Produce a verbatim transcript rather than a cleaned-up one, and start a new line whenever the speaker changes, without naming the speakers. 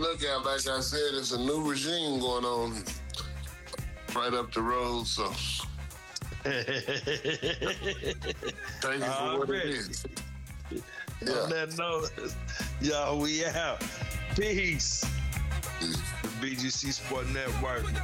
lookout. Like I said, it's a new regime going on right up the road. So take it for what it is.
Yeah. On that note, y'all, we out. Peace.
Peace.
The B G C Sport Network.